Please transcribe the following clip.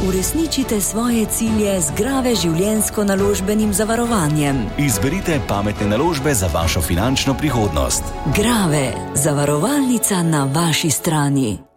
uresničite svoje cilje z Grave življenjsko-naložbenim zavarovanjem. Izberite pametne naložbe za vašo finančno prihodnost. Grave, zavarovalnica na vaši strani.